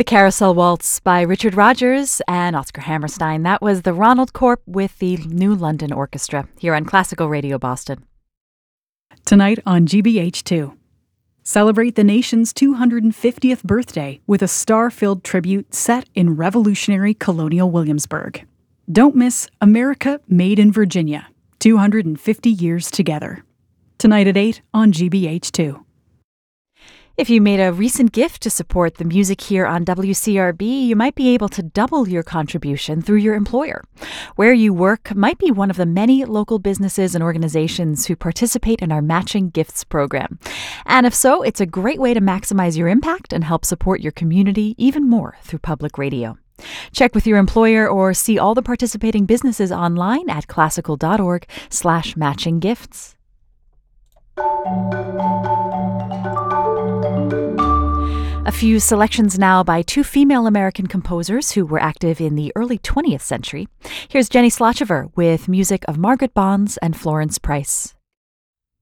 Carousel Waltz by Richard Rodgers and Oscar Hammerstein. That was the Ronald Corp with the New London Orchestra here on Classical Radio Boston. Tonight on GBH2. Celebrate the nation's 250th birthday with a star-filled tribute set in revolutionary colonial Williamsburg. Don't miss America Made in Virginia, 250 years together. Tonight at 8 on GBH2. If you made a recent gift to support the music here on WCRB, you might be able to double your contribution through your employer. Where you work might be one of the many local businesses and organizations who participate in our Matching Gifts program. And if so, it's a great way to maximize your impact and help support your community even more through public radio. Check with your employer or see all the participating businesses online at classical.org/matchinggifts. A few selections now by two female American composers who were active in the early 20th century. Here's Jenny Slochever with music of Margaret Bonds and Florence Price.